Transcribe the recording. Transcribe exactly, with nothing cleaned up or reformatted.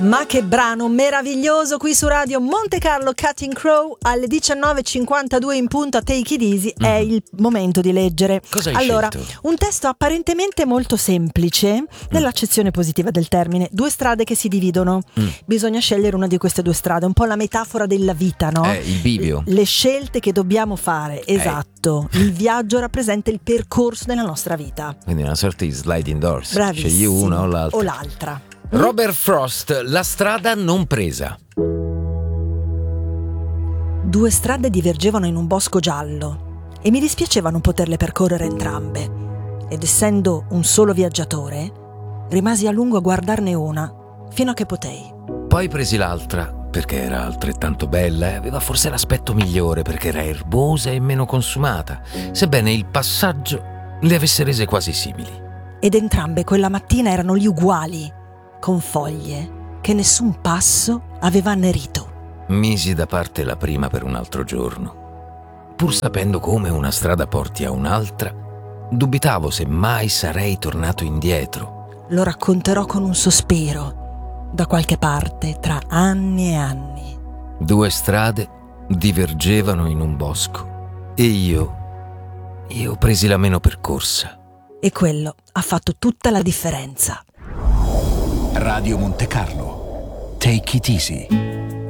Ma che brano meraviglioso qui su Radio Monte Carlo, Cutting Crow alle diciannove e cinquantadue in punto a Take It Easy. Mm. È il momento di leggere. Cosa hai allora, scelto? Un testo apparentemente molto semplice nell'accezione positiva del termine. Due strade che si dividono. Mm. Bisogna scegliere una di queste due strade, un po' la metafora della vita, no? Eh, il bivio. Le scelte che dobbiamo fare, esatto. Eh. Il viaggio rappresenta il percorso della nostra vita. Quindi una sorta di sliding doors. Bravissimo. Scegli una o l'altra. O l'altra. Robert Frost, La strada non presa. Due strade divergevano in un bosco giallo e mi dispiaceva non poterle percorrere entrambe. Ed essendo un solo viaggiatore, rimasi a lungo a guardarne una fino a che potei. Poi presi l'altra perché era altrettanto bella e aveva forse l'aspetto migliore perché era erbosa e meno consumata, sebbene il passaggio le avesse rese quasi simili. Ed entrambe quella mattina erano lì uguali, con foglie che nessun passo aveva annerito. Misi da parte la prima per un altro giorno. Pur sapendo come una strada porti a un'altra, dubitavo se mai sarei tornato indietro. Lo racconterò con un sospiro, da qualche parte, tra anni e anni. Due strade divergevano in un bosco e io, io presi la meno percorsa. E quello ha fatto tutta la differenza. Radio Monte Carlo, Take It Easy.